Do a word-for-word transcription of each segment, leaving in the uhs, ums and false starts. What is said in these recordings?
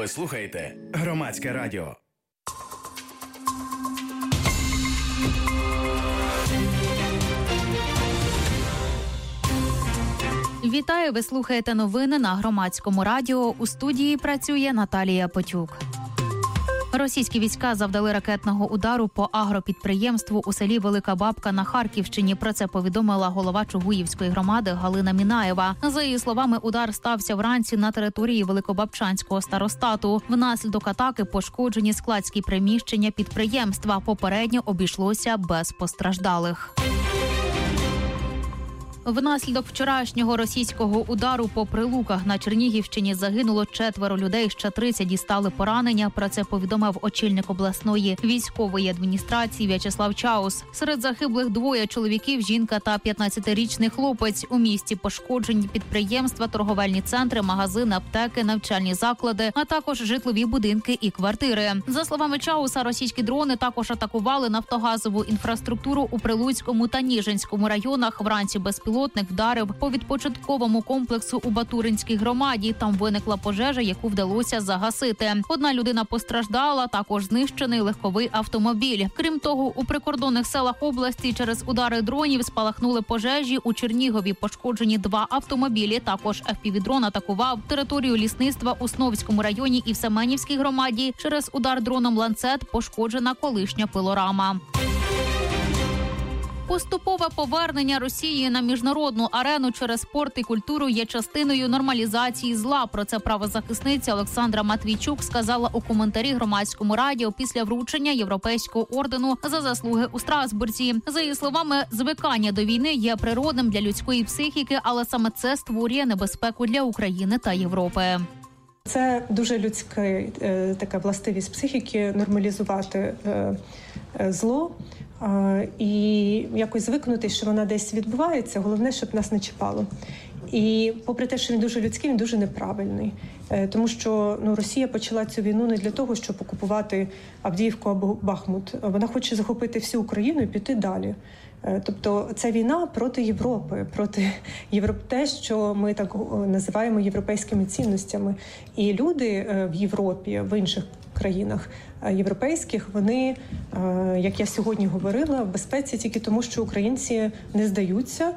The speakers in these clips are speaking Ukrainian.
Ви слухаєте Громадське радіо. Вітаю, ви слухаєте новини на Громадському радіо. У студії працює Наталія Потюк. Російські війська завдали ракетного удару по агропідприємству у селі Велика Бабка на Харківщині. Про це повідомила голова Чугуївської громади Галина Мінаєва. За її словами, удар стався вранці на території Великобабчанського старостату. Внаслідок атаки пошкоджені складські приміщення підприємства. Попередньо обійшлося без постраждалих. Внаслідок вчорашнього російського удару по Прилуках на Чернігівщині загинуло четверо людей, ще тридцять дістали поранення. Про це повідомив очільник обласної військової адміністрації В'ячеслав Чаус. Серед загиблих двоє чоловіків, жінка та п'ятнадцятирічний хлопець. У місті пошкоджені підприємства, торговельні центри, магазини, аптеки, навчальні заклади, а також житлові будинки і квартири. За словами Чауса, російські дрони також атакували нафтогазову інфраструктуру у Прилуцькому та Ніжинському районах. Вранці безпілотник вдарив по відпочинковому комплексу у Батуринській громаді. Там виникла пожежа, яку вдалося загасити. Одна людина постраждала, також знищений легковий автомобіль. Крім того, у прикордонних селах області через удари дронів спалахнули пожежі. У Чернігові пошкоджені два автомобілі. Також еф пі ві-дрон атакував територію лісництва у Сновському районі і в Семенівській громаді. Через удар дроном «Ланцет» пошкоджена колишня пилорама. Поступове повернення Росії на міжнародну арену через спорт і культуру є частиною нормалізації зла. Про це правозахисниця Олександра Матвійчук сказала у коментарі Громадському радіо після вручення Європейського ордену за заслуги у Страсбурзі. За її словами, звикання до війни є природним для людської психіки, але саме це створює небезпеку для України та Європи. Це дуже людська е, така властивість психіки – нормалізувати е, е, зло. Uh, і якось звикнути, що вона десь відбувається, головне, щоб нас не чіпало. І попри те, що він дуже людський, він дуже неправильний. Uh, тому що ну, Росія почала цю війну не для того, щоб окупувати Авдіївку або Бахмут. Вона хоче захопити всю Україну і піти далі. Uh, тобто це війна проти Європи, проти Європи, те, що ми так називаємо європейськими цінностями. І люди uh, в Європі, в інших країнах європейських, вони, як я сьогодні говорила, в безпеці тільки тому, що українці не здаються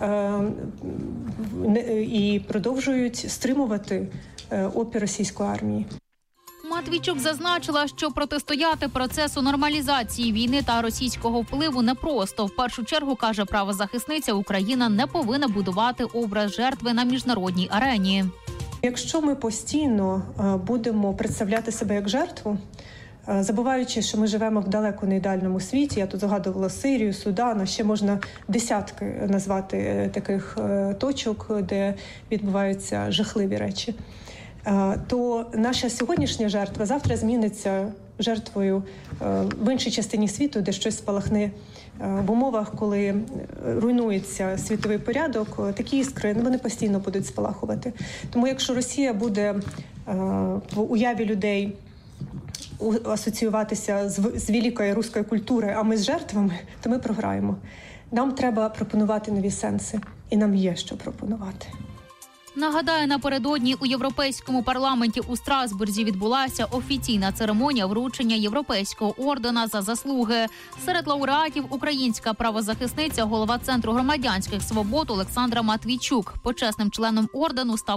і продовжують стримувати опір російської армії. Матвійчук зазначила, що протистояти процесу нормалізації війни та російського впливу непросто. В першу чергу, каже правозахисниця, Україна не повинна будувати образ жертви на міжнародній арені. Якщо ми постійно будемо представляти себе як жертву, забуваючи, що ми живемо в далеко не ідеальному світі, я тут згадувала Сирію, Судан, а ще можна десятки назвати таких точок, де відбуваються жахливі речі, то наша сьогоднішня жертва завтра зміниться жертвою в іншій частині світу, де щось спалахне. В умовах, коли руйнується світовий порядок, такі іскри, вони постійно будуть спалахувати. Тому якщо Росія буде в уяві людей асоціюватися з, з великою руською культурою, а ми з жертвами, то ми програємо. Нам треба пропонувати нові сенси, і нам є що пропонувати. Нагадаю, напередодні у Європейському парламенті у Страсбурзі відбулася офіційна церемонія вручення Європейського ордена за заслуги. Серед лауреатів українська правозахисниця, голова Центру громадянських свобод Олександра Матвійчук. Почесним членом ордену став